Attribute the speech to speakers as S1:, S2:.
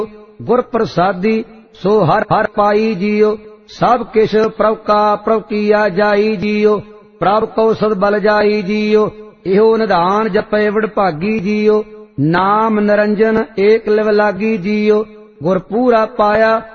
S1: गुर प्रसादी सो हर हर पाई जियो। सब किश प्रभ का प्रभ किया जाई जियो। प्रभ कौशल बल जाई जियो। इहो निधान जपे वडभागी जियो। नाम निरंजन एक लिव लागी जियो। गुर पूरा पाया